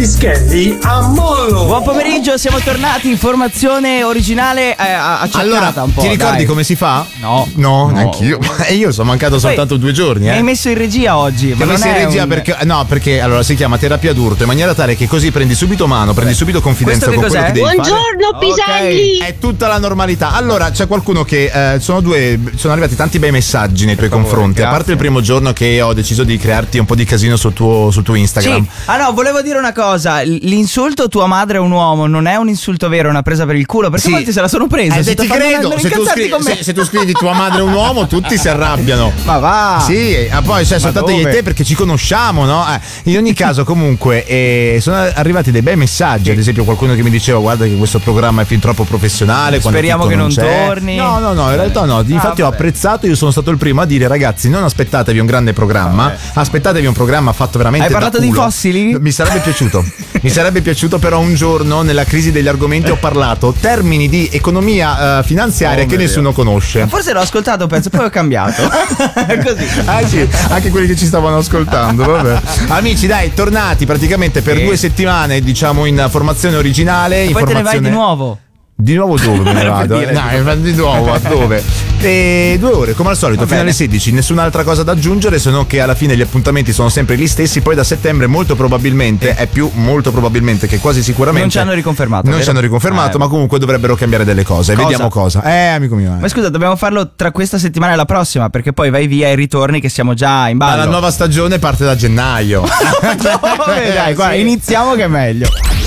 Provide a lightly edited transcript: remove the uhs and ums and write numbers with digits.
Pischelli a mollo. Buon pomeriggio, siamo tornati. Informazione originale accettata. Allora, un po', ti ricordi dai. come si fa? No, neanch'io. Io sono mancato soltanto 2 giorni. Mi hai messo in regia oggi. Che messi in regia perché allora si chiama terapia d'urto, in maniera tale che così prendi subito mano, prendi subito confidenza con quello che devi fare. Buongiorno Piselli. È tutta la normalità. Allora c'è qualcuno che sono arrivati tanti bei messaggi nei tuoi confronti. grazie. A parte il primo giorno che ho deciso di crearti un po' di casino sul tuo Instagram. Sì. Ah no, volevo dire una cosa. L'insulto tua madre è un uomo non è un insulto vero, è una presa per il culo. Perché Sì. molti se la sono presa. Ti credo. Se tu scrivi tua madre è un uomo, tutti si arrabbiano. Ma va. Sì, poi soltanto io e te perché ci conosciamo, no? In ogni caso, comunque, sono arrivati dei bei messaggi. Ad esempio, qualcuno che mi diceva: guarda, che questo programma è fin troppo professionale. Speriamo che non c'è. torni. No, in realtà no. Infatti, ho apprezzato. Io sono stato il primo a dire: ragazzi, non aspettatevi un grande programma, aspettatevi un programma fatto veramente. Hai parlato di fossili? Mi sarebbe piaciuto, però un giorno nella crisi degli argomenti ho parlato termini di economia finanziaria che nessuno conosce. Forse l'ho ascoltato, penso, poi ho cambiato. Così. Ah sì, anche quelli che ci stavano ascoltando, vabbè. Amici, dai, tornati praticamente per 2 settimane, diciamo, in formazione originale. E poi te ne vai di nuovo. Di nuovo dove me ne vado? Di nuovo a dove? E 2 ore come al solito fino alle 16, nessun'altra cosa da aggiungere, se non che alla fine gli appuntamenti sono sempre gli stessi. Poi da settembre molto probabilmente molto probabilmente che quasi sicuramente non ci hanno riconfermato, ma comunque dovrebbero cambiare delle cose. Vediamo cosa. Amico mio. Ma scusa, dobbiamo farlo tra questa settimana e la prossima, perché poi vai via e ritorni che siamo già in ballo. La nuova stagione parte da gennaio. Dai, guarda, iniziamo che è meglio.